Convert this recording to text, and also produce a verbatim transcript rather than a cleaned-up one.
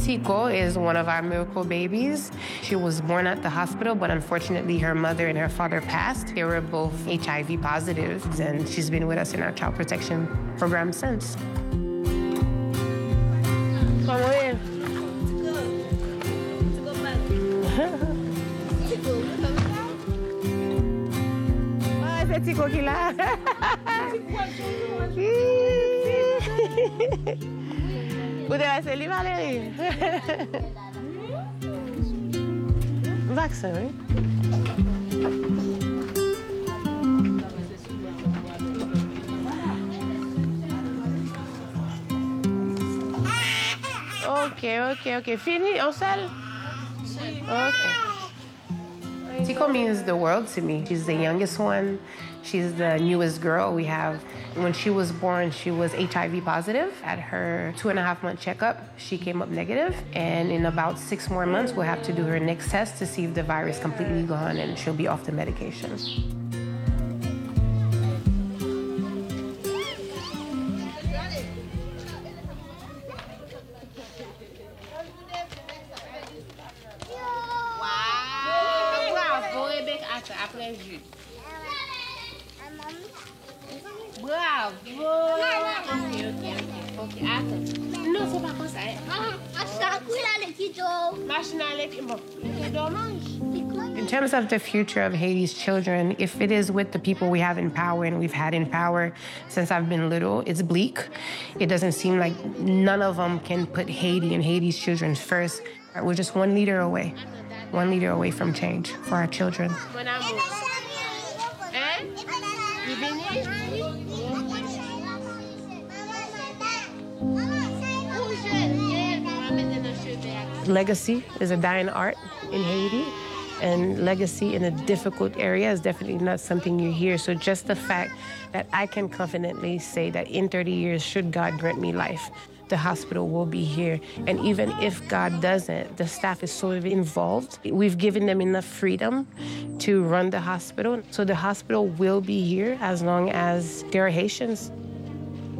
Tico is one of our miracle babies. She was born at the hospital, but unfortunately her mother and her father passed. They were both H I V positive, and she's been with us in our child protection program since. Come on. Ah, c'est Tico qui l'a. Vous devez essayer, Valérie. Vaccin, oui. Ok, ok, ok. Fini, on seul? Okay. Tico means the world to me. She's the youngest one. She's the newest girl we have. When she was born, she was H I V positive. At her two and a half month checkup, she came up negative. And in about six more months, we'll have to do her next test to see if the virus is completely gone and she'll be off the medication. Bravo! Ok, ok, ok. Ok, attends. Non, c'est pas comme ça. In terms of the future of Haiti's children, if it is with the people we have in power and we've had in power since I've been little, it's bleak. It doesn't seem like none of them can put Haiti and Haiti's children first. We're just one leader away, one leader away from change for our children. Legacy is a dying art in Haiti, and legacy in a difficult area is definitely not something you hear. So just the fact that I can confidently say that in thirty years, should God grant me life, the hospital will be here. And even if God doesn't, the staff is so involved. We've given them enough freedom to run the hospital. So the hospital will be here as long as there are Haitians.